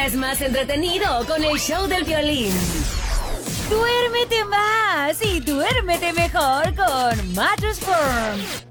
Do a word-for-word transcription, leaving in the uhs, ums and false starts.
es más entretenido con el show del violín. Duérmete más y duérmete mejor con Mattress Firm.